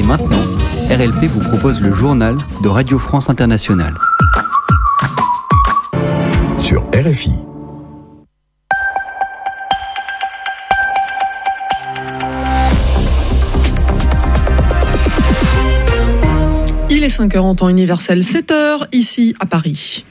maintenant, RLP vous propose le journal de Radio France Internationale. Sur RFI. Il est 5h en temps universel, 7h ici à Paris.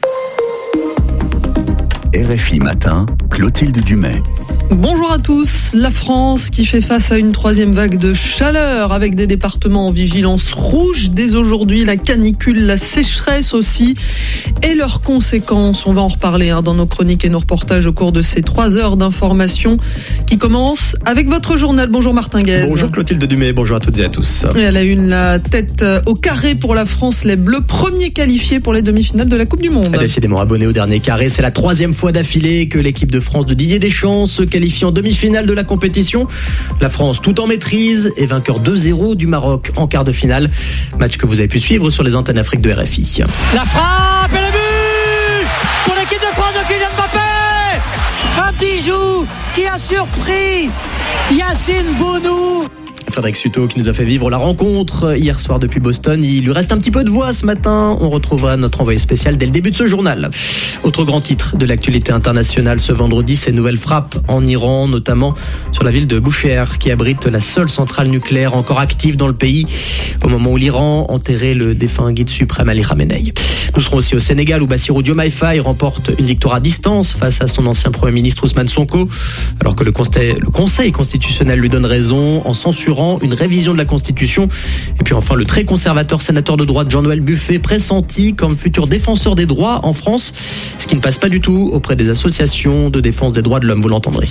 RFI Matin, Clotilde Dumais. Bonjour à tous. La France qui fait face à une troisième vague de chaleur avec des départements en vigilance rouge dès aujourd'hui, la canicule, la sécheresse aussi et leurs conséquences. On va en reparler dans nos chroniques et nos reportages au cours de ces 3 heures d'information qui commencent avec votre journal. Bonjour Martin Guez. Bonjour Clotilde Dumais, bonjour à toutes et à tous. Et à la une, la tête au carré pour la France, les Bleus premiers qualifiés pour les demi-finales de la Coupe du Monde. Décidément abonné au dernier carré, c'est la 3e fois d'affilée que l'équipe de France de Didier Deschamps se qualifie en demi-finale de la compétition. La France tout en maîtrise et vainqueur 2-0 du Maroc en quart de finale. Match que vous avez pu suivre sur les antennes Afrique de RFI. La frappe et le but pour l'équipe de France de Kylian Mbappé. Un bijou qui a surpris Yacine Bounou. Frédéric Suto qui nous a fait vivre la rencontre hier soir depuis Boston. Il lui reste un petit peu de voix ce matin. On retrouvera notre envoyé spécial dès le début de ce journal. Autre grand titre de l'actualité internationale ce vendredi, ces nouvelles frappes en Iran, notamment sur la ville de Bushehr qui abrite la seule centrale nucléaire encore active dans le pays au moment où l'Iran enterrait le défunt guide suprême Ali Khamenei. Nous serons aussi au Sénégal où Bassirou Diomaye Faye remporte une victoire à distance face à son ancien Premier ministre Ousmane Sonko, alors que le Conseil constitutionnel lui donne raison en censurant une révision de la Constitution. Et puis enfin, le très conservateur sénateur de droite Jean-Noël Buffet pressenti comme futur défenseur des droits en France, ce qui ne passe pas du tout auprès des associations de défense des droits de l'homme, vous l'entendrez.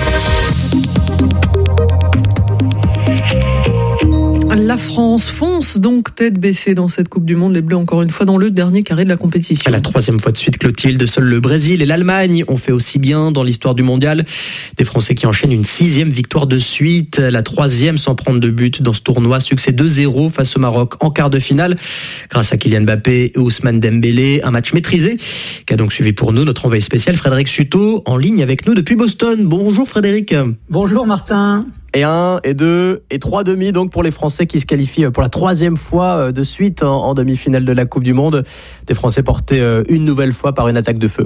La France fonce donc tête baissée dans cette Coupe du Monde. Les Bleus encore une fois dans le dernier carré de la compétition. La 3e fois de suite, Clotilde. Seuls le Brésil et l'Allemagne ont fait aussi bien dans l'histoire du mondial. Des Français qui enchaînent une 6e victoire de suite. La 3e sans prendre de but dans ce tournoi. Succès 2-0 face au Maroc en quart de finale. Grâce à Kylian Mbappé et Ousmane Dembélé. Un match maîtrisé qu'a donc suivi pour nous notre envoyé spécial Frédéric Suto en ligne avec nous depuis Boston. Bonjour Frédéric. Bonjour Martin. Et 1, et 2, et 3 demi donc pour les Français qui se qualifient pour la 3e fois de suite en demi-finale de la Coupe du Monde. Des Français portés une nouvelle fois par une attaque de feu.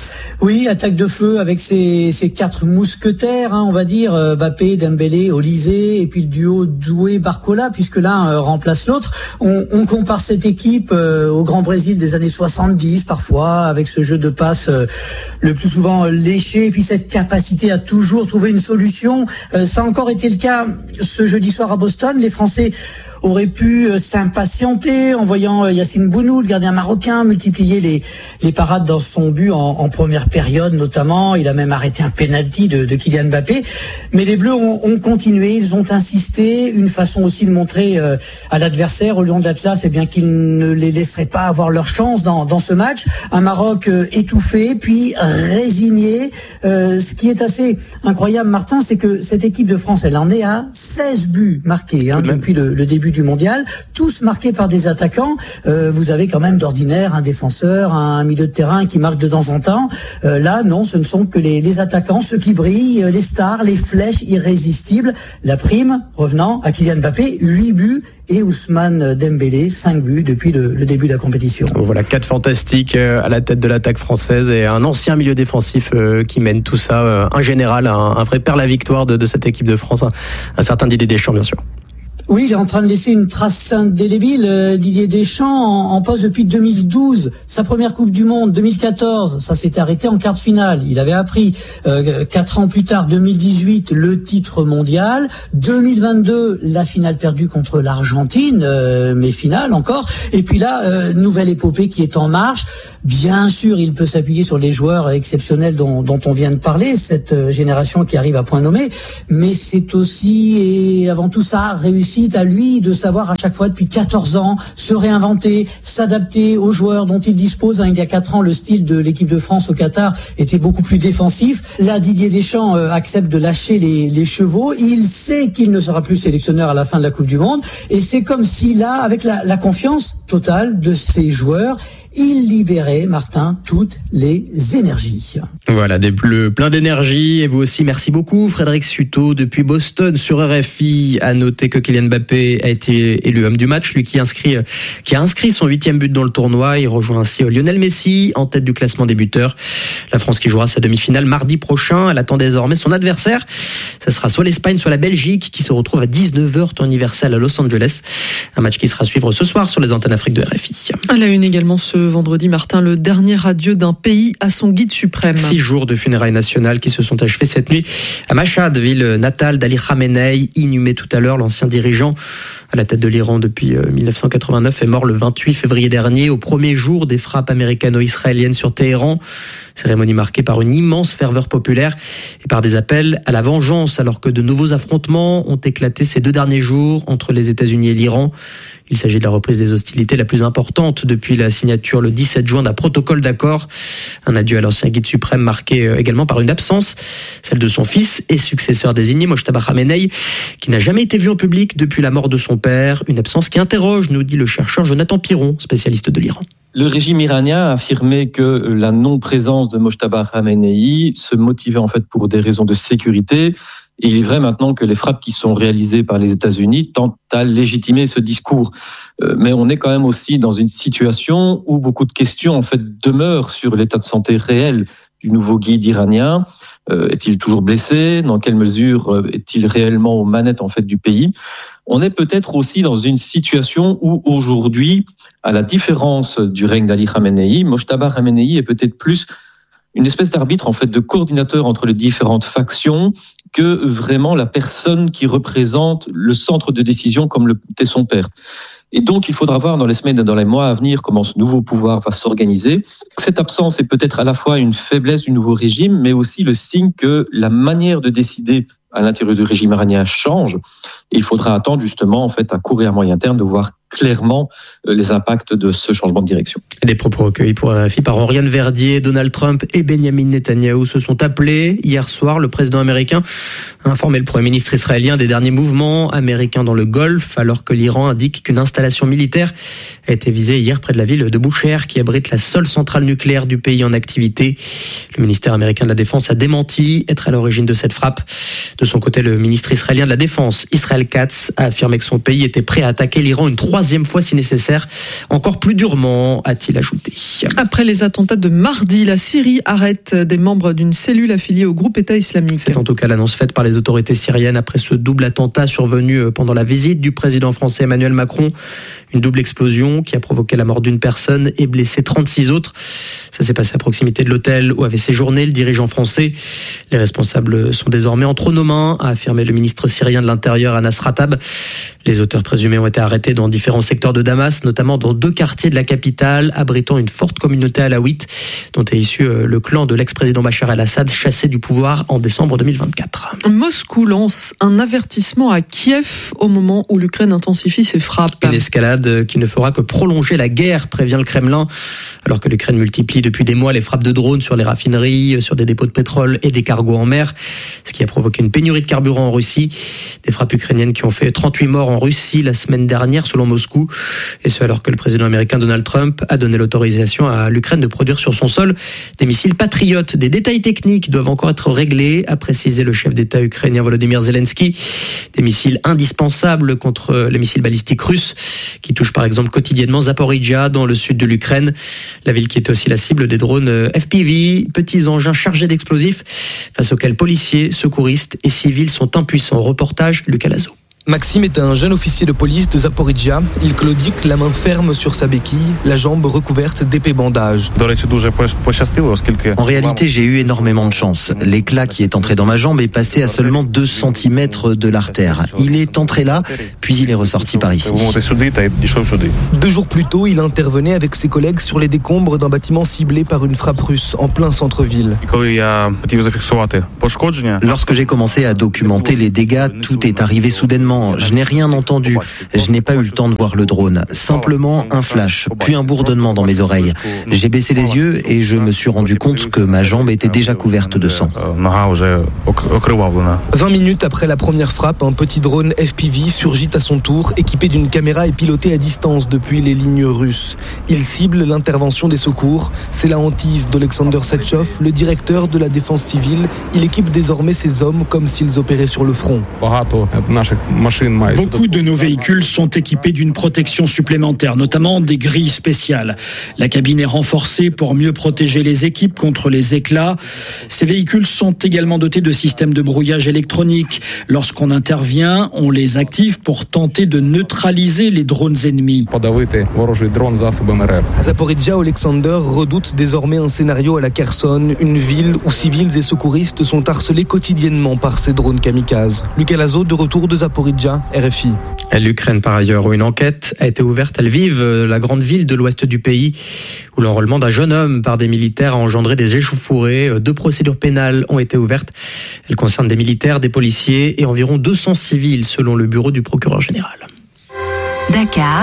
Oui, attaque de feu avec ces 4 mousquetaires, on va dire, Mbappé, Dembélé, Olysée, et puis le duo Doué-Barcola, puisque l'un remplace l'autre. On compare cette équipe au Grand Brésil des années 70, parfois, avec ce jeu de passe le plus souvent léché, et puis cette capacité à toujours trouver une solution. Ça a encore été le cas ce jeudi soir à Boston. Les Français aurait pu s'impatienter en voyant Yacine Bounou, le gardien marocain, multiplier les parades dans son but en première période notamment. Il a même arrêté un penalty de Kylian Mbappé. Mais les Bleus ont continué, ils ont insisté. Une façon aussi de montrer à l'adversaire, au Lion de l'Atlas, bien qu'ils ne les laisseraient pas avoir leur chance dans ce match. Un Maroc étouffé, puis résigné. Ce qui est assez incroyable, Martin, c'est que cette équipe de France, elle en est à 16 buts marqués depuis le début du mondial, tous marqués par des attaquants. Vous avez quand même d'ordinaire un défenseur, un milieu de terrain qui marque de temps en temps. Là, non, ce ne sont que les attaquants, ceux qui brillent, les stars, les flèches irrésistibles. La prime revenant à Kylian Mbappé, 8 buts, et Ousmane Dembélé, 5 buts depuis le début de la compétition. Voilà, 4 fantastiques à la tête de l'attaque française et un ancien milieu défensif qui mène tout ça. Un général, un vrai père la victoire de cette équipe de France, un certain Didier Deschamps, bien sûr. Oui, il est en train de laisser une trace indélébile. Didier Deschamps en poste depuis 2012. Sa première Coupe du Monde, 2014, ça s'était arrêté en quart de finale. Il avait appris 4 ans plus tard, 2018, le titre mondial. 2022, la finale perdue contre l'Argentine, mais finale encore. Et puis là, nouvelle épopée qui est en marche. Bien sûr, il peut s'appuyer sur les joueurs exceptionnels dont on vient de parler, cette génération qui arrive à point nommé. Mais c'est aussi et avant tout ça réussi à lui de savoir à chaque fois depuis 14 ans se réinventer, s'adapter aux joueurs dont il dispose. Il y a 4 ans, le style de l'équipe de France au Qatar était beaucoup plus défensif. Là, Didier Deschamps accepte de lâcher les chevaux. Il sait qu'il ne sera plus sélectionneur à la fin de la Coupe du Monde. Et c'est comme si là, avec la confiance, total de ces joueurs. Il libérait, Martin, toutes les énergies. Voilà, des bleus plein d'énergie. Et vous aussi, merci beaucoup, Frédéric Suto, depuis Boston sur RFI. À noter que Kylian Mbappé a été élu homme du match, lui qui a inscrit son 8e but dans le tournoi. Il rejoint ainsi Lionel Messi en tête du classement des buteurs. La France qui jouera sa demi-finale mardi prochain. Elle attend désormais son adversaire. Ce sera soit l'Espagne, soit la Belgique qui se retrouve à 19h temps universel à Los Angeles. Un match qui sera à suivre ce soir sur les antennes Afrique de RFI. À la une également ce vendredi, Martin, le dernier adieu d'un pays à son guide suprême. 6 jours de funérailles nationales qui se sont achevés cette nuit à Mashhad, ville natale d'Ali Khamenei, inhumé tout à l'heure. L'ancien dirigeant à la tête de l'Iran depuis 1989 est mort le 28 février dernier, au premier jour des frappes américano-israéliennes sur Téhéran. Cérémonie marquée par une immense ferveur populaire et par des appels à la vengeance, alors que de nouveaux affrontements ont éclaté ces 2 derniers jours entre les États-Unis et l'Iran. Il s'agit de la reprise des hostilités la plus importante depuis la signature le 17 juin d'un protocole d'accord. Un adieu à l'ancien guide suprême marqué également par une absence, celle de son fils et successeur désigné, Mojtaba Khamenei, qui n'a jamais été vu en public depuis la mort de son père. Une absence qui interroge, nous dit le chercheur Jonathan Piron, spécialiste de l'Iran. Le régime iranien a affirmé que la non-présence de Mojtaba Khamenei se motivait en fait pour des raisons de sécurité. Et il est vrai maintenant que les frappes qui sont réalisées par les États-Unis tentent à légitimer ce discours. Mais on est quand même aussi dans une situation où beaucoup de questions en fait demeurent sur l'état de santé réel du nouveau guide iranien. Est-il toujours blessé? Dans quelle mesure est-il réellement aux manettes en fait du pays? On est peut-être aussi dans une situation où aujourd'hui, à la différence du règne d'Ali Khamenei, Mojtaba Khamenei est peut-être plus une espèce d'arbitre en fait de coordinateur entre les différentes factions que vraiment la personne qui représente le centre de décision comme l'était son père. Et donc, il faudra voir dans les semaines et dans les mois à venir comment ce nouveau pouvoir va s'organiser. Cette absence est peut-être à la fois une faiblesse du nouveau régime, mais aussi le signe que la manière de décider à l'intérieur du régime iranien change. Et il faudra attendre justement, en fait, à court et à moyen terme de voir clairement les impacts de ce changement de direction. Des propos recueillis pour RFI par Oriane Verdier. Donald Trump et Benjamin Netanyahou se sont appelés hier soir. Le président américain a informé le Premier ministre israélien des derniers mouvements américains dans le Golfe, alors que l'Iran indique qu'une installation militaire a été visée hier près de la ville de Bushehr, qui abrite la seule centrale nucléaire du pays en activité. Le ministère américain de la Défense a démenti être à l'origine de cette frappe. De son côté, le ministre israélien de la Défense, Israel Katz, a affirmé que son pays était prêt à attaquer l'Iran une 3e fois si nécessaire, encore plus durement, a-t-il ajouté. Après les attentats de mardi, la Syrie arrête des membres d'une cellule affiliée au groupe État islamique. C'est en tout cas l'annonce faite par les autorités syriennes après ce double attentat survenu pendant la visite du président français Emmanuel Macron. Une double explosion qui a provoqué la mort d'une personne et blessé 36 autres. Ça s'est passé à proximité de l'hôtel où avait séjourné le dirigeant français. Les responsables sont désormais entre nos mains, a affirmé le ministre syrien de l'Intérieur Anas Ratab. Les auteurs présumés ont été arrêtés dans différents secteurs de Damas, notamment dans 2 quartiers de la capitale, abritant une forte communauté alaouite, dont est issu le clan de l'ex-président Bachar el-Assad, chassé du pouvoir en décembre 2024. Moscou lance un avertissement à Kiev au moment où l'Ukraine intensifie ses frappes. Une escalade qui ne fera que prolonger la guerre, prévient le Kremlin, alors que l'Ukraine multiplie depuis des mois les frappes de drones sur les raffineries, sur des dépôts de pétrole et des cargos en mer, ce qui a provoqué une pénurie de carburant en Russie. Des frappes ukrainiennes qui ont fait 38 morts en Russie la semaine dernière, selon Moscou. Et ce, alors que le président américain Donald Trump a donné l'autorisation à l'Ukraine de produire sur son sol des missiles patriotes. Des détails techniques doivent encore être réglés, a précisé le chef d'État ukrainien Volodymyr Zelensky. Des missiles indispensables contre les missiles balistiques russes, qui touchent par exemple quotidiennement Zaporizhzhia dans le sud de l'Ukraine. La ville qui est aussi la cible des drones FPV, petits engins chargés d'explosifs, face auxquels policiers, secouristes et civils sont impuissants. Reportage Lucas Lazo. Maxime est un jeune officier de police de Zaporizhzhia. Il claudique, la main ferme sur sa béquille, la jambe recouverte d'épais bandages. En réalité, j'ai eu énormément de chance. L'éclat qui est entré dans ma jambe est passé à seulement 2 cm de l'artère. Il est entré là, puis il est ressorti par ici. 2 jours plus tôt, il intervenait avec ses collègues sur les décombres d'un bâtiment ciblé par une frappe russe en plein centre-ville. Lorsque j'ai commencé à documenter les dégâts, tout est arrivé soudainement. Non, je n'ai rien entendu. Je n'ai pas eu le temps de voir le drone. Simplement un flash, puis un bourdonnement dans mes oreilles. J'ai baissé les yeux et je me suis rendu compte que ma jambe était déjà couverte de sang. 20 minutes après la première frappe, un petit drone FPV surgit à son tour, équipé d'une caméra et piloté à distance depuis les lignes russes. Il cible l'intervention des secours. C'est la hantise d'Alexander Setchov, le directeur de la défense civile. Il équipe désormais ses hommes comme s'ils opéraient sur le front. Beaucoup de nos véhicules sont équipés d'une protection supplémentaire, notamment des grilles spéciales. La cabine est renforcée pour mieux protéger les équipes contre les éclats. Ces véhicules sont également dotés de systèmes de brouillage électronique. Lorsqu'on intervient, on les active pour tenter de neutraliser les drones ennemis. À Zaporizhzhia, Alexander redoute désormais un scénario à la Kherson, une ville où civils et secouristes sont harcelés quotidiennement par ces drones kamikazes. Lucas Lazo, de retour de Zaporizhzhia, RFI. L'Ukraine, par ailleurs, où une enquête a été ouverte à Lviv, la grande ville de l'ouest du pays, où l'enrôlement d'un jeune homme par des militaires a engendré des échauffourées. 2 procédures pénales ont été ouvertes. Elles concernent des militaires, des policiers et environ 200 civils, selon le bureau du procureur général. Dakar,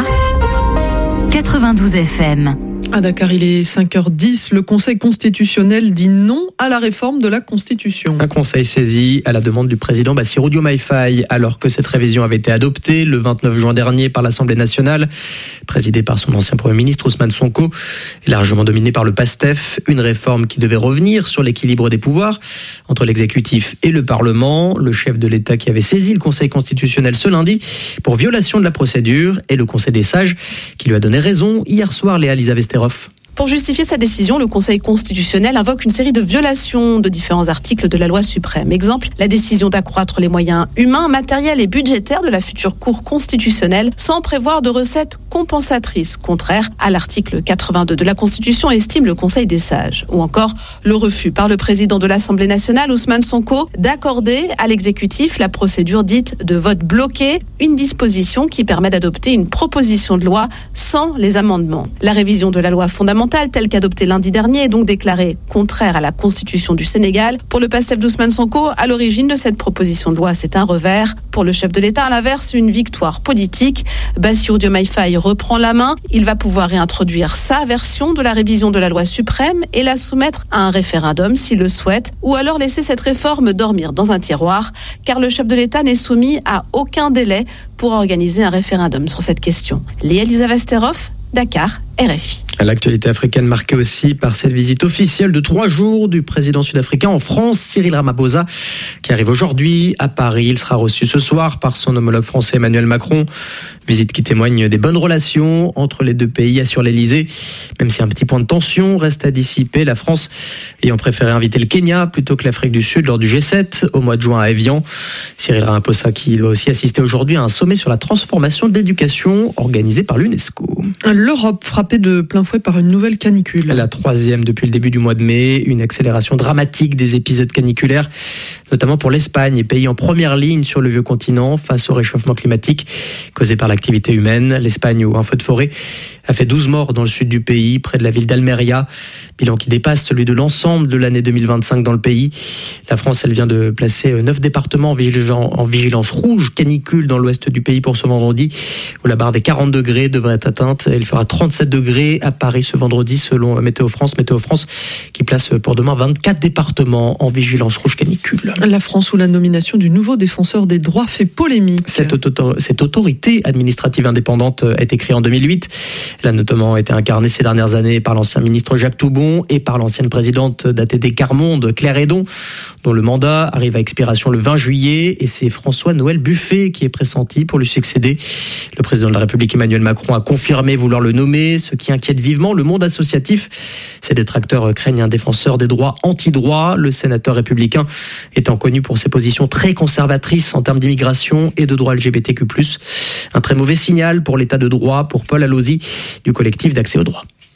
92 FM. À Dakar, il est 5h10. Le Conseil constitutionnel dit non à la réforme de la Constitution. Un conseil saisi à la demande du président Bassirou Diomaye Faye, alors que cette révision avait été adoptée le 29 juin dernier par l'Assemblée nationale, présidée par son ancien Premier ministre Ousmane Sonko, et largement dominée par le PASTEF. Une réforme qui devait revenir sur l'équilibre des pouvoirs entre l'exécutif et le Parlement. Le chef de l'État qui avait saisi le Conseil constitutionnel ce lundi pour violation de la procédure, et le Conseil des sages qui lui a donné raison hier soir. Léa Elisabeth-Steroff. Pour justifier sa décision, le Conseil constitutionnel invoque une série de violations de différents articles de la loi suprême. Exemple, la décision d'accroître les moyens humains, matériels et budgétaires de la future Cour constitutionnelle sans prévoir de recettes compensatrices, contraire à l'article 82 de la Constitution, estime le Conseil des sages. Ou encore, le refus par le président de l'Assemblée nationale, Ousmane Sonko, d'accorder à l'exécutif la procédure dite de vote bloqué, une disposition qui permet d'adopter une proposition de loi sans les amendements. La révision de la loi fondamentale telle qu'adoptée lundi dernier est donc déclarée contraire à la Constitution du Sénégal. Pour le PASTEF d'Ousmane Sonko, à l'origine de cette proposition de loi, c'est un revers. Pour le chef de l'État, à l'inverse, une victoire politique. Bassirou Diomaye Faye reprend la main. Il va pouvoir réintroduire sa version de la révision de la loi suprême et la soumettre à un référendum s'il le souhaite, ou alors laisser cette réforme dormir dans un tiroir, car le chef de l'État n'est soumis à aucun délai pour organiser un référendum sur cette question. Léa Elisabeth-Steroff, Dakar, RFI. L'actualité africaine marquée aussi par cette visite officielle de 3 jours du président sud-africain en France, Cyril Ramaphosa, qui arrive aujourd'hui à Paris. Il sera reçu ce soir par son homologue français Emmanuel Macron. Visite qui témoigne des bonnes relations entre les deux pays, assure l'Elysée. Même si un petit point de tension reste à dissiper, la France ayant préféré inviter le Kenya plutôt que l'Afrique du Sud lors du G7 au mois de juin à Évian. Cyril Ramaphosa qui doit aussi assister aujourd'hui à un sommet sur la transformation de l'éducation organisé par l'UNESCO. L'Europe frappée de plein fouet par une nouvelle canicule. La 3e depuis le début du mois de mai, une accélération dramatique des épisodes caniculaires, notamment pour l'Espagne, pays en première ligne sur le vieux continent face au réchauffement climatique causé par l'activité humaine. L'Espagne, où un feu de forêt a fait 12 morts dans le sud du pays, près de la ville d'Almeria, bilan qui dépasse celui de l'ensemble de l'année 2025 dans le pays. La France, elle vient de placer 9 départements en vigilance rouge canicule dans l'ouest du pays pour ce vendredi, où la barre des 40 degrés devrait être atteinte. Il fera 37 degrés à Paris ce vendredi selon Météo France qui place pour demain 24 départements en vigilance rouge canicule. La France où la nomination du nouveau défenseur des droits fait polémique. Cette autorité administrative indépendante a été créée en 2008. Elle a notamment été incarnée ces dernières années par l'ancien ministre Jacques Toubon et par l'ancienne présidente d'ATD Carmonde, Claire Hédon, dont le mandat arrive à expiration le 20 juillet. Et c'est François-Noël Buffet qui est pressenti pour lui succéder. Le président de la République Emmanuel Macron a confirmé vouloir le nommer, ce qui inquiète vivement le monde associatif. Ses détracteurs craignent un défenseur des droits anti-droits. Le sénateur républicain étant connu pour ses positions très conservatrices en termes d'immigration et de droits LGBTQ+. Un très mauvais signal pour l'état de droit pour Paul Allozy du collectif d'accès au droit.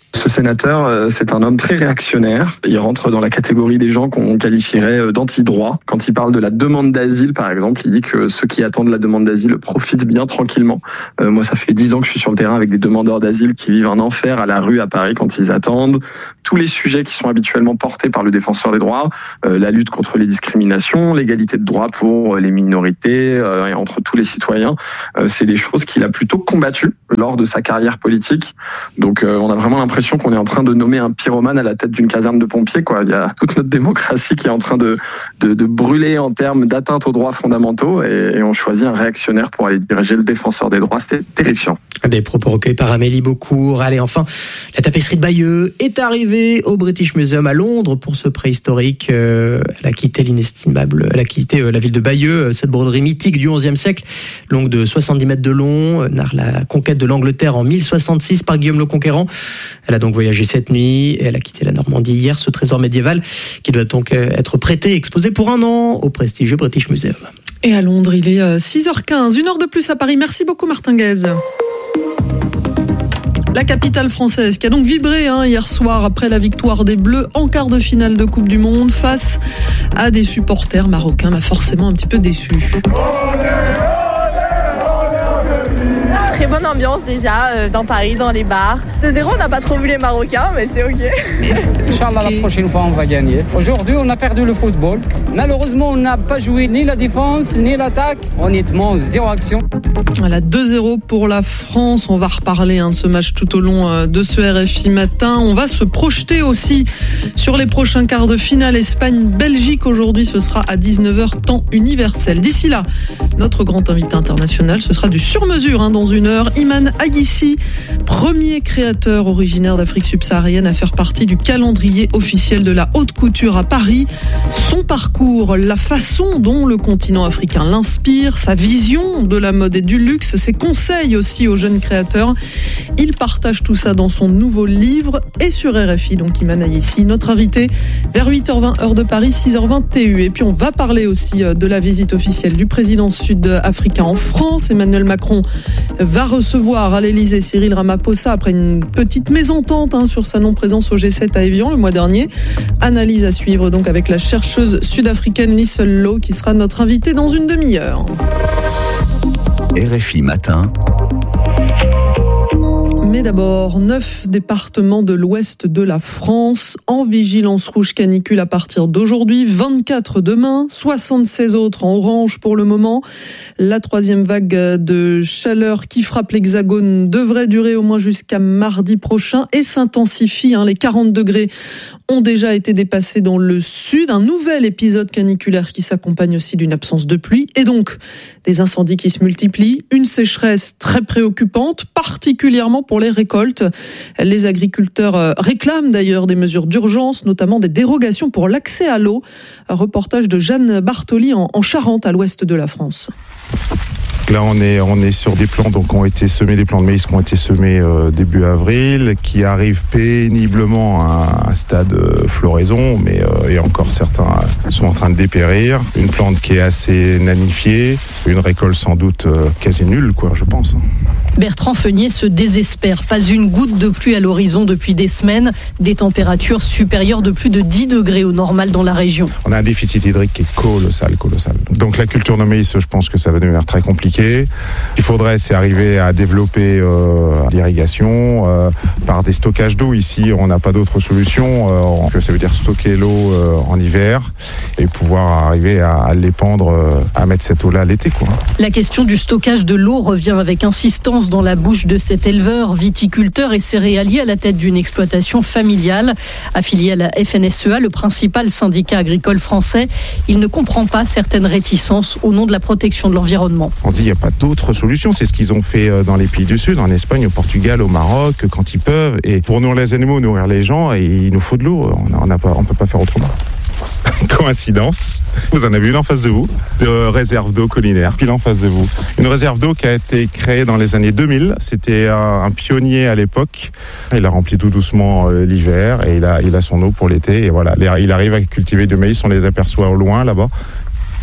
Ce sénateur, c'est un homme très réactionnaire. Il rentre dans la catégorie des gens qu'on qualifierait d'anti-droit. Quand il parle de la demande d'asile, par exemple, il dit que ceux qui attendent la demande d'asile profitent bien tranquillement. Moi, ça fait 10 ans que je suis sur le terrain avec des demandeurs d'asile qui vivent un enfer à la rue à Paris quand ils attendent. Tous les sujets qui sont habituellement portés par le défenseur des droits, la lutte contre les discriminations, l'égalité de droits pour les minorités et entre tous les citoyens, c'est des choses qu'il a plutôt combattues lors de sa carrière politique. Donc, on a vraiment l'impression qu'on est en train de nommer un pyromane à la tête d'une caserne de pompiers, quoi. Il y a toute notre démocratie qui est en train de brûler en termes d'atteinte aux droits fondamentaux et on choisit un réactionnaire pour aller diriger le défenseur des droits. C'était terrifiant. Des propos recueillis par Amélie Beaucourt. Allez, enfin, la tapisserie de Bayeux est arrivée au British Museum à Londres pour ce préhistorique. Elle a quitté la ville de Bayeux, cette broderie mythique du XIe siècle, longue de 70 mètres de long, narre la conquête de l'Angleterre en 1066 par Guillaume le Conquérant. Elle a donc voyagé cette nuit et elle a quitté la Normandie hier, ce trésor médiéval qui doit donc être prêté et exposé pour 1 an au prestigieux British Museum. Et à Londres, il est 6h15, 1 heure de plus à Paris. Merci beaucoup Martin Guez. La capitale française qui a donc vibré hier soir après la victoire des Bleus en quart de finale de Coupe du Monde face à des supporters marocains, forcément un petit peu déçus. Très bonne ambiance déjà dans Paris, dans les bars. 2-0, on n'a pas trop vu les Marocains, mais c'est ok. Inch'Allah, la prochaine fois, on va gagner. Aujourd'hui, on a perdu le football. Malheureusement, on n'a pas joué ni la défense, ni l'attaque. Honnêtement, 0 action. Voilà, 2-0 pour la France. On va reparler de ce match tout au long de ce RFI Matin. On va se projeter aussi sur les prochains quarts de finale. Espagne-Belgique, aujourd'hui, ce sera à 19h, temps universel. D'ici là, notre grand invité international, ce sera du sur-mesure dans une heure. Iman Aguissi, premier créateur originaire d'Afrique subsaharienne à faire partie du calendrier officiel de la haute couture à Paris. Son parcours, la façon dont le continent africain l'inspire, sa vision de la mode et du luxe, ses conseils aussi aux jeunes créateurs. Il partage tout ça dans son nouveau livre et sur RFI. Donc Iman Aguissi, notre invité, vers 8h20 heure de Paris, 6h20 TU. Et puis on va parler aussi de la visite officielle du président sud-africain en France. Emmanuel Macron va recevoir à l'Elysée Cyril Ramaphosa après une petite mésentente sur sa non-présence au G7 à Évian le mois dernier. Analyse à suivre donc avec la chercheuse sud-africaine Liesl Lowe qui sera notre invitée dans une demi-heure. RFI Matin. Mais d'abord, 9 départements de l'ouest de la France en vigilance rouge canicule à partir d'aujourd'hui, 24 demain, 76 autres en orange pour le moment. La 3e vague de chaleur qui frappe l'Hexagone devrait durer au moins jusqu'à mardi prochain et s'intensifie. Les 40 degrés ont déjà été dépassés dans le sud. Un nouvel épisode caniculaire qui s'accompagne aussi d'une absence de pluie et donc des incendies qui se multiplient. Une sécheresse très préoccupante, particulièrement pour les récoltes. Les agriculteurs réclament d'ailleurs des mesures d'urgence, notamment des dérogations pour l'accès à l'eau. Un reportage de Jeanne Bartoli en Charente, à l'ouest de la France. Là, on est sur des plants qui ont été semés, des plants de maïs qui ont été semés début avril, qui arrivent péniblement à un stade floraison, mais et encore certains sont en train de dépérir. Une plante qui est assez nanifiée, une récolte sans doute quasi nulle, je pense. Bertrand Feunier se désespère. Pas une goutte de pluie à l'horizon depuis des semaines. Des températures supérieures de plus de 10 degrés au normal dans la région. On a un déficit hydrique qui est colossal. Donc la culture de maïs, je pense que ça va devenir très compliqué. Il faudrait, c'est arriver à développer l'irrigation par des stockages d'eau. Ici, on n'a pas d'autre solution. Ça veut dire stocker l'eau en hiver et pouvoir arriver à l'épandre, à mettre cette eau-là l'été. La question du stockage de l'eau revient avec insistance dans la bouche de cet éleveur, viticulteur et céréalier à la tête d'une exploitation familiale. Affilié à la FNSEA, le principal syndicat agricole français, il ne comprend pas certaines réticences au nom de la protection de l'environnement. On se dit, il n'y a pas d'autre solution. C'est ce qu'ils ont fait dans les pays du Sud, en Espagne, au Portugal, au Maroc, quand ils peuvent. Et pour nourrir les animaux, nourrir les gens, il nous faut de l'eau. On ne peut pas faire autrement. Coïncidence, vous en avez une en face de vous, de réserve d'eau collinaire, pile en face de vous. Une réserve d'eau qui a été créée dans les années 2000. C'était un pionnier à l'époque. Il a rempli tout doucement l'hiver et il a son eau pour l'été. Et voilà, il arrive à cultiver du maïs, on les aperçoit au loin là-bas.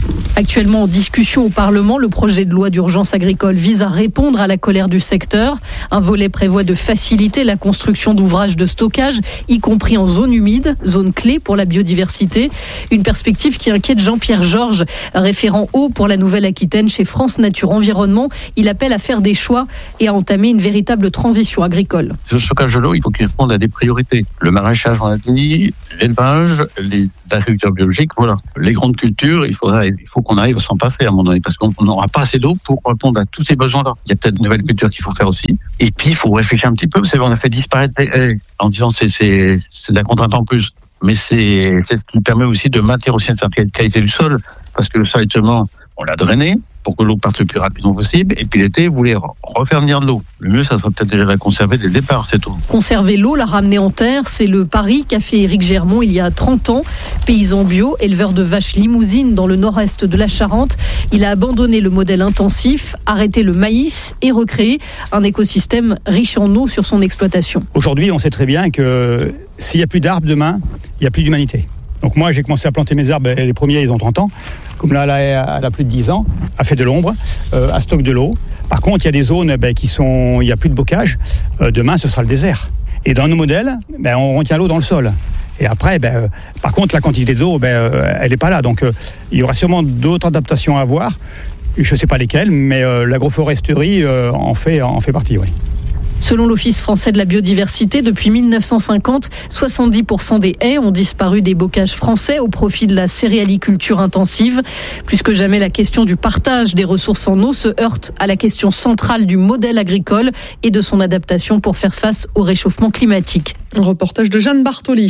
Actuellement en discussion au Parlement, le projet de loi d'urgence agricole vise à répondre à la colère du secteur. Un volet prévoit de faciliter la construction d'ouvrages de stockage, y compris en zone humide, zone clé pour la biodiversité. Une perspective qui inquiète Jean-Pierre Georges, référent eau pour la Nouvelle-Aquitaine chez France Nature Environnement. Il appelle à faire des choix et à entamer une véritable transition agricole. Le stockage de l'eau, il faut qu'il réponde à des priorités. Le maraîchage, on a dit, l'élevage, l'agriculture biologique, voilà. Les grandes cultures, il faut qu'on arrive à s'en passer à un moment donné, parce qu'on n'aura pas assez d'eau pour répondre à tous ces besoins-là. Il y a peut-être de nouvelles cultures qu'il faut faire aussi. Et puis, il faut réfléchir un petit peu. Vous savez, on a fait disparaître les haies en disant c'est de la contrainte en plus. Mais c'est ce qui permet aussi de maintenir aussi une certaine qualité du sol, parce que le sol, actuellement, on l'a drainé pour que l'eau parte le plus rapidement possible. Et puis l'été, vous voulez refaire venir de l'eau. Le mieux, ça serait peut-être déjà la conserver dès le départ, cette eau. Conserver l'eau, la ramener en terre, c'est le pari qu'a fait Éric Germont il y a 30 ans. Paysan bio, éleveur de vaches limousines dans le nord-est de la Charente. Il a abandonné le modèle intensif, arrêté le maïs et recréé un écosystème riche en eau sur son exploitation. Aujourd'hui, on sait très bien que s'il n'y a plus d'arbres demain, il n'y a plus d'humanité. Donc moi, j'ai commencé à planter mes arbres, les premiers, ils ont 30 ans. Comme là, elle a plus de 10 ans, a fait de l'ombre, a stocke de l'eau. Par contre, il y a des zones il n'y a plus de bocage. Demain, ce sera le désert. Et dans nos modèles, on retient l'eau dans le sol. Et après, par contre, la quantité d'eau, elle n'est pas là. Donc, il y aura sûrement d'autres adaptations à avoir. Je ne sais pas lesquelles, mais l'agroforesterie en fait partie, oui. Selon l'Office français de la biodiversité, depuis 1950, 70% des haies ont disparu des bocages français au profit de la céréaliculture intensive. Plus que jamais, la question du partage des ressources en eau se heurte à la question centrale du modèle agricole et de son adaptation pour faire face au réchauffement climatique. Un reportage de Jeanne Bartoli.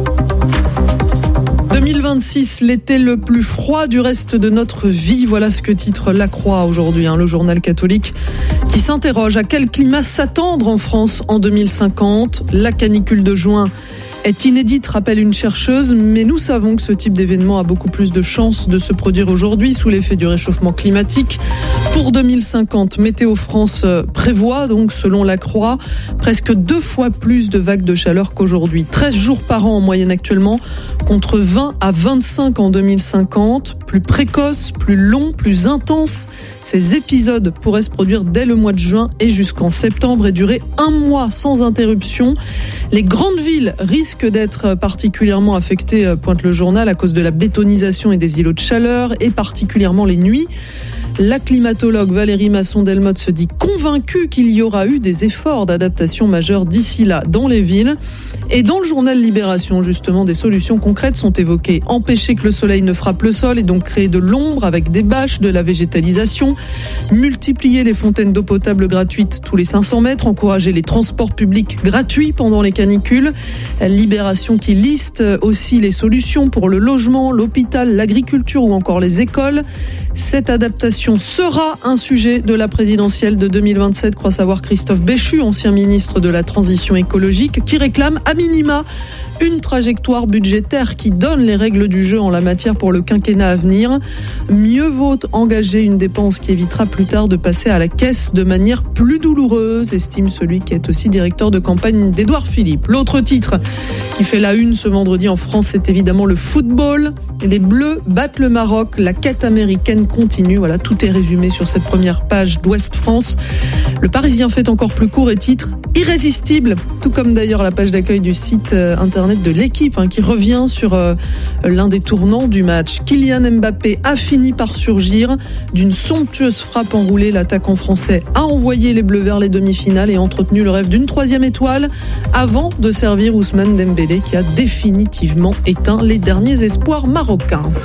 2026, l'été le plus froid du reste de notre vie. Voilà ce que titre La Croix aujourd'hui, le journal catholique qui s'interroge à quel climat s'attendre en France en 2050. La canicule de juin est inédite, rappelle une chercheuse, mais nous savons que ce type d'événement a beaucoup plus de chances de se produire aujourd'hui sous l'effet du réchauffement climatique. Pour 2050, Météo France prévoit, donc selon La Croix, presque 2 fois plus de vagues de chaleur qu'aujourd'hui. 13 jours par an en moyenne actuellement, contre 20 à 25 en 2050. Plus précoce, plus long, plus intense. Ces épisodes pourraient se produire dès le mois de juin et jusqu'en septembre et durer 1 mois sans interruption. Les grandes villes risquent d'être particulièrement affectées, pointe le journal, à cause de la bétonisation et des îlots de chaleur, et particulièrement les nuits. La climatologue Valérie Masson-Delmotte se dit convaincue qu'il y aura eu des efforts d'adaptation majeurs d'ici là dans les villes. Et dans le journal Libération, justement, des solutions concrètes sont évoquées. Empêcher que le soleil ne frappe le sol et donc créer de l'ombre avec des bâches, de la végétalisation. Multiplier les fontaines d'eau potable gratuites tous les 500 mètres. Encourager les transports publics gratuits pendant les canicules. Libération qui liste aussi les solutions pour le logement, l'hôpital, l'agriculture ou encore les écoles. Cette adaptation sera un sujet de la présidentielle de 2027, croit savoir Christophe Béchu, ancien ministre de la Transition écologique, qui réclame à minima une trajectoire budgétaire qui donne les règles du jeu en la matière pour le quinquennat à venir. Mieux vaut engager une dépense qui évitera plus tard de passer à la caisse de manière plus douloureuse, estime celui qui est aussi directeur de campagne d'Édouard Philippe. L'autre titre qui fait la une ce vendredi en France, c'est évidemment le football. Les Bleus battent le Maroc, la quête américaine continue. Voilà, tout est résumé sur cette première page d'Ouest France. Le Parisien fait encore plus court et titre irrésistible, tout comme d'ailleurs la page d'accueil du site internet de l'équipe qui revient sur l'un des tournants du match. Kylian Mbappé a fini par surgir d'une somptueuse frappe enroulée. L'attaquant français a envoyé les Bleus vers les demi-finales et entretenu le rêve d'une 3e étoile avant de servir Ousmane Dembélé qui a définitivement éteint les derniers espoirs marocains.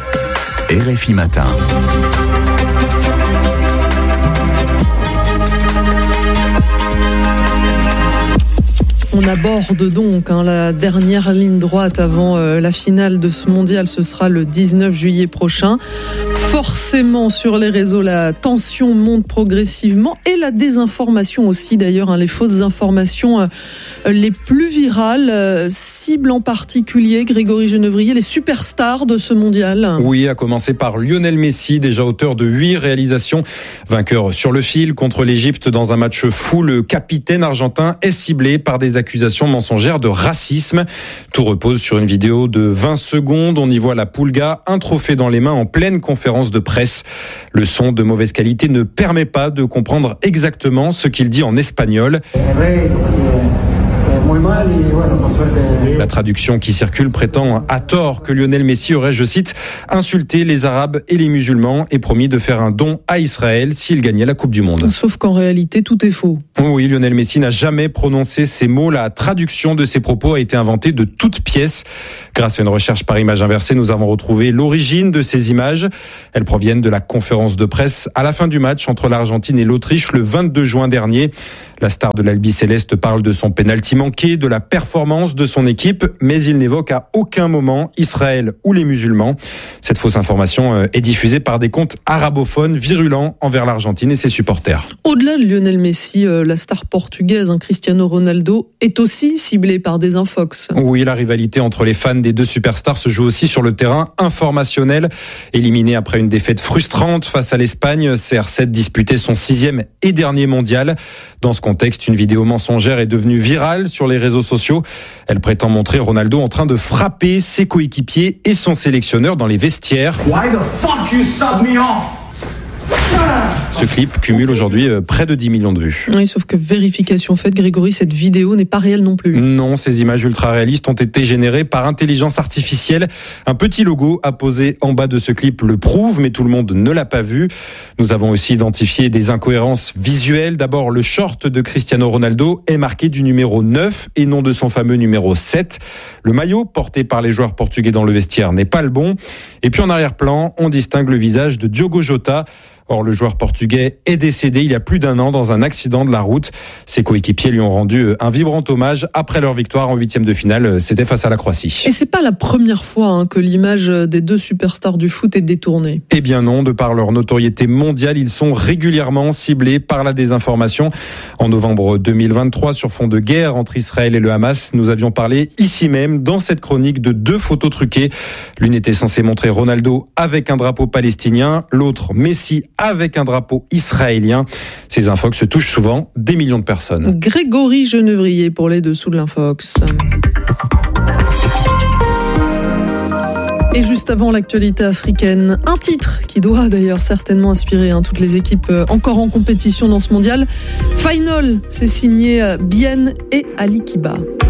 RFI Matin. On aborde donc la dernière ligne droite avant la finale de ce mondial. Ce sera le 19 juillet prochain. Forcément, sur les réseaux, la tension monte progressivement et la désinformation aussi d'ailleurs. Les fausses informations les plus virales ciblent en particulier, Grégory Genevrier, les superstars de ce mondial. Oui, à commencer par Lionel Messi, déjà auteur de 8 réalisations. Vainqueur sur le fil contre l'Égypte dans un match fou, le capitaine argentin est ciblé par des accusations accusations mensongères de racisme. Tout repose sur une vidéo de 20 secondes. On y voit la Pulga, un trophée dans les mains en pleine conférence de presse. Le son de mauvaise qualité ne permet pas de comprendre exactement ce qu'il dit en espagnol. La traduction qui circule prétend à tort que Lionel Messi aurait, je cite, insulté les Arabes et les musulmans et promis de faire un don à Israël s'il gagnait la Coupe du Monde. Sauf qu'en réalité, tout est faux. Oui, Lionel Messi n'a jamais prononcé ces mots. La traduction de ses propos a été inventée de toutes pièces. Grâce à une recherche par image inversée, nous avons retrouvé l'origine de ces images. Elles proviennent de la conférence de presse à la fin du match entre l'Argentine et l'Autriche le 22 juin dernier. La star de l'Albi Céleste parle de son pénalty manqué, de la performance de son équipe, mais il n'évoque à aucun moment Israël ou les musulmans. Cette fausse information est diffusée par des comptes arabophones virulents envers l'Argentine et ses supporters. Au-delà de Lionel Messi, la star portugaise Cristiano Ronaldo est aussi ciblée par des infox. Oui, la rivalité entre les fans des deux superstars se joue aussi sur le terrain informationnel. Éliminé après une défaite frustrante face à l'Espagne, CR7 disputait son 6e et dernier mondial. Dans ce contexte, une vidéo mensongère est devenue virale sur les réseaux sociaux. Elle prétend montrer Ronaldo en train de frapper ses coéquipiers et son sélectionneur dans les vestiaires. Why the fuck you sub me off? Ce clip cumule aujourd'hui près de 10 millions de vues. Oui, sauf que vérification faite, Grégory, cette vidéo n'est pas réelle non plus. Non, ces images ultra réalistes ont été générées par intelligence artificielle. Un petit logo apposé en bas de ce clip le prouve, mais tout le monde ne l'a pas vu. Nous avons aussi identifié des incohérences visuelles. D'abord, le short de Cristiano Ronaldo est marqué du numéro 9 et non de son fameux numéro 7. Le maillot porté par les joueurs portugais dans le vestiaire n'est pas le bon. Et puis en arrière-plan, on distingue le visage de Diogo Jota. Or, le joueur portugais est décédé il y a plus d'un an dans un accident de la route. Ses coéquipiers lui ont rendu un vibrant hommage après leur victoire en 8e de finale. C'était face à la Croatie. Et c'est pas la première fois que l'image des deux superstars du foot est détournée. Eh bien non, de par leur notoriété mondiale, ils sont régulièrement ciblés par la désinformation. En novembre 2023, sur fond de guerre entre Israël et le Hamas, nous avions parlé ici même, dans cette chronique, de 2 photos truquées. L'une était censée montrer Ronaldo avec un drapeau palestinien, l'autre Messi avec un drapeau israélien. Ces infox se touchent souvent des millions de personnes. Grégory Genevrier pour les dessous de l'infox. Et juste avant l'actualité africaine, un titre qui doit d'ailleurs certainement inspirer toutes les équipes encore en compétition dans ce mondial. Final, c'est signé Bien et Ali Kiba.